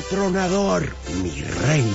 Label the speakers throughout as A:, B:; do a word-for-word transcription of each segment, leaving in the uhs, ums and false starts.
A: tronador, mi reino.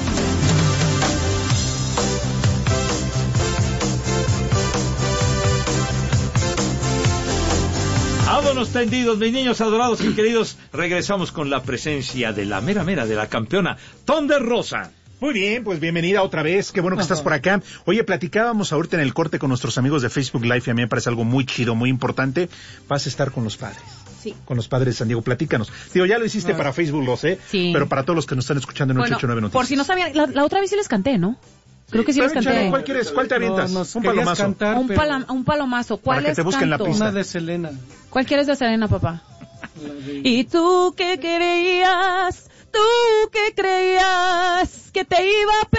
B: Vámonos tendidos, mis niños adorados y queridos. Regresamos con la presencia de la mera mera de la campeona, Thunder Rosa.
C: Muy bien, pues bienvenida otra vez, qué bueno que estás por acá. Oye, platicábamos ahorita en el corte con nuestros amigos de Facebook Live y a mí me parece algo muy chido, muy importante. Vas a estar con los padres.
D: Sí.
C: Con los padres de San Diego, platícanos. Digo, ya lo hiciste ah. para Facebook, lo sé,
D: sí.
C: pero para todos los que nos están escuchando en
D: bueno,
C: ocho ocho nueve Noticias.
D: Por si no sabían, la, la otra vez sí les canté, ¿no? Creo que sí les canté.
C: ¿Cuál quieres? ¿Cuál te avientas?
E: No,
C: un palomazo.
E: Cantar,
D: un,
E: pero...
D: pala, un palomazo. ¿Cuál
C: para que te busquen
D: canto?
C: la pista.
E: Una de Selena.
D: ¿Cuál quieres de Selena, papá? De... ¿Y tú qué creías? ¿Tú qué creías? Que te iba a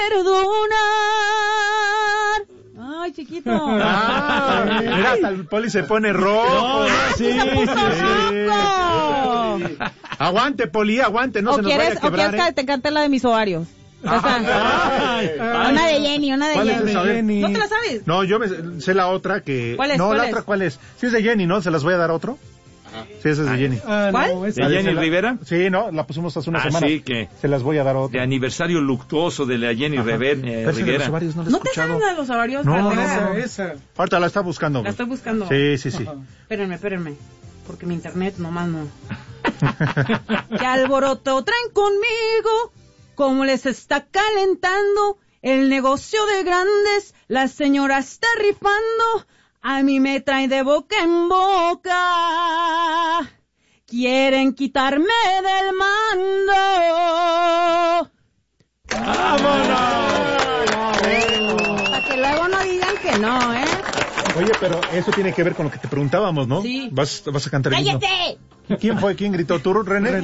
D: perdonar. Ay, chiquito.
C: Ah, mira, hasta el Poli se pone rojo.
D: No,
C: sí,
D: se puso
C: sí,
D: rojo.
C: Sí, sí. Aguante, Poli, aguante, no
D: o
C: se nos
D: quieres,
C: vaya a quebrar.
D: ¿O quieres
C: ¿eh?
D: que te cante la de mis ovarios?
C: Ah, ay, ay,
D: una de Jenny, una de
C: Jenny.
D: Jenny. ¿No te la sabes?
C: No, yo me sé la otra que...
D: ¿Cuál es?
C: No,
D: ¿Cuál
C: la
D: es?
C: otra, ¿cuál es? Sí es de Jenny, ¿no? ¿Se las voy a dar a otro? Ajá. Sí, esa es de Jenny.
E: Ah,
D: ¿Cuál?
E: No,
B: ¿De Jenny
C: la...
B: Rivera?
C: Sí, no, la pusimos hace una
B: ah,
C: semana.
B: Sí, que...
C: Se las voy a dar a otro.
B: De aniversario luctuoso de la Jenny Rever, eh,
C: Pero
B: Rivera.
C: Los ovarios, no,
D: ¿No te sabes la de los ovarios?
C: No, no,
E: esa,
C: no.
E: esa.
C: Ahorita la está buscando.
D: La estoy buscando.
C: Sí, sí, sí.
D: Espérenme, espérenme. Porque mi internet nomás no. ¿Qué alboroto traen conmigo? ¿Cómo les está calentando el negocio de grandes? La señora está rifando. A mí me trae de boca en boca. Quieren quitarme del mando.
B: ¡Vámonos!
D: Para que luego no digan que no, ¿eh?
C: Oye, pero eso tiene que ver con lo que te preguntábamos, ¿no?
D: Sí.
C: ¿Vas, vas a cantar el himno?
D: ¡Cállate!
C: ¿Quién fue? ¿Quién gritó? ¿Tú, René?